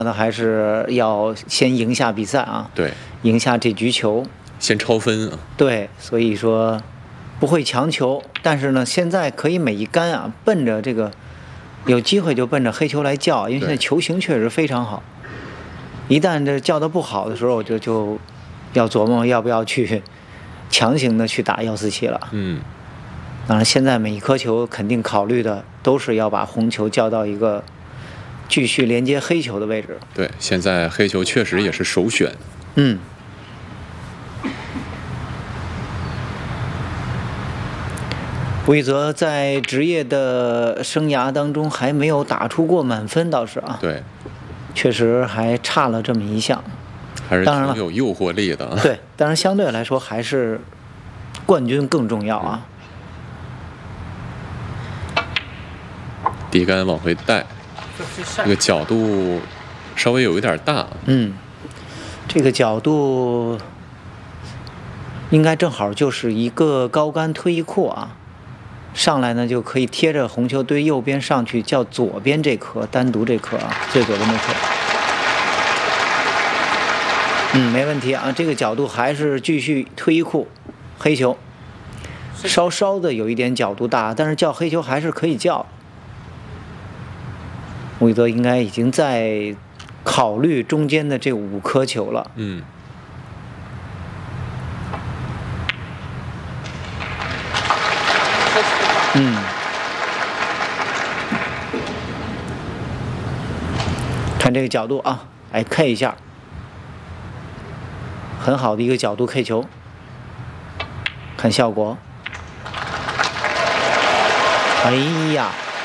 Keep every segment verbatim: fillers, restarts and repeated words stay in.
那还是要先赢下比赛啊， 对， 赢下这局球， 先超分啊。 对，所以说不会强求，但是呢，现在可以每一杆啊，奔着这个有机会就奔着黑球来叫，因为现在球形确实非常好。一旦这叫得不好的时候，我就就要琢磨要不要去强行的去打幺四七了。 嗯， 当然，现在每一颗球肯定考虑的都是要把红球叫到一个继续连接黑球的位置。 对，现在黑球确实也是首选。 嗯。吴一泽在职业的生涯当中还没有打出过满分，倒是啊， 对， 确实还差了这么一项， 还是挺有诱惑力的啊。 对，当然相对来说还是冠军更重要啊。 低杆往回带，这个角度稍微有一点大。 嗯，这个角度应该正好就是一个高杆推一扩啊。上来呢就可以贴着红球堆右边上去，叫左边这颗，单独这颗啊，最左边这颗。嗯，没问题啊，这个角度还是继续推一库，黑球，稍稍的有一点角度大，但是叫黑球还是可以叫。吴一泽应该已经在考虑中间的这五颗球了。 嗯。 嗯，看这个角度啊，来 K 一下，很好的一个角度 K 球，看效果。哎呀，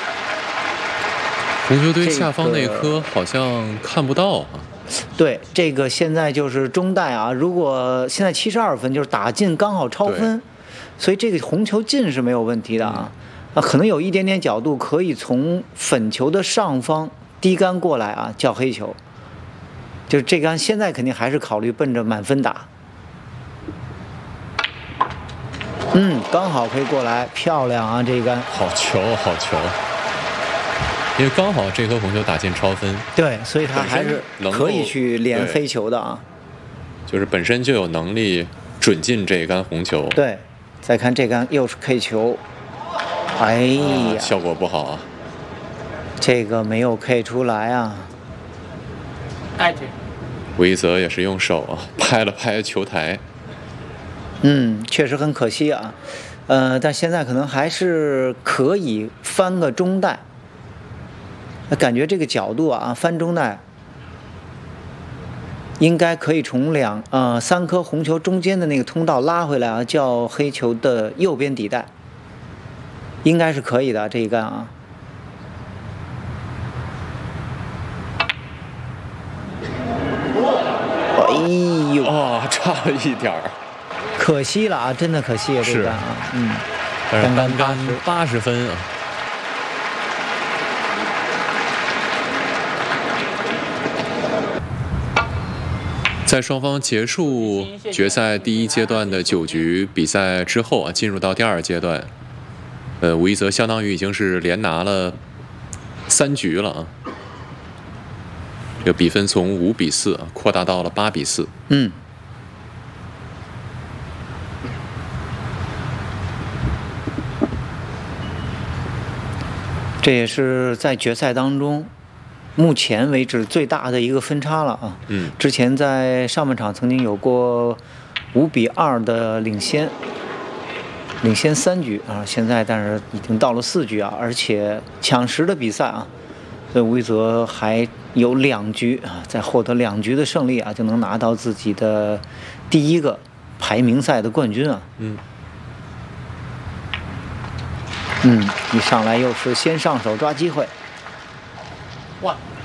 红球堆下方那颗好像看不到啊。 对，这个现在就是中带啊，如果现在七十二分，就是打进刚好超分。所以这个红球进是没有问题的啊，啊，可能有一点点角度可以从粉球的上方低杆过来啊，叫黑球。就是这杆现在肯定还是考虑奔着满分打。嗯，刚好可以过来，漂亮啊，这一杆。 好球，好球！因为刚好这颗红球打进超分。 对，所以他还是可以去连黑球的啊。 就是本身就有能力准进这一杆红球。 对。再看这杆又是 K 球，哎呀， 啊、效果不好啊！ 这个没有 K 出来啊。 吴一泽也是用手啊拍了拍球台。 嗯，确实很可惜啊。呃，但现在可能还是可以翻个中带。感觉这个角度啊，翻中带。应该可以从两呃三颗红球中间的那个通道拉回来啊，叫黑球的右边底带，应该是可以的这一杆啊。哎呦， 哦，差了一点儿， 可惜了啊，真的可惜啊，这杆啊，嗯， 但是单杆八十分啊。在双方结束决赛第一阶段的九局比赛之后啊，进入到第二阶段，呃，吴一泽相当于已经是连拿了三局了啊，这个比分从五比四啊扩大到了八比四。 嗯，这也是在决赛当中目前为止最大的一个分差了啊！ 嗯， 之前在上半场曾经有过五比二的领先，领先三局啊，现在但是已经到了四局啊，而且抢十的比赛啊，所以吴一泽还有两局啊，再获得两局的胜利啊，就能拿到自己的第一个排名赛的冠军啊！ 嗯， 嗯，一上来又是先上手抓机会。 哇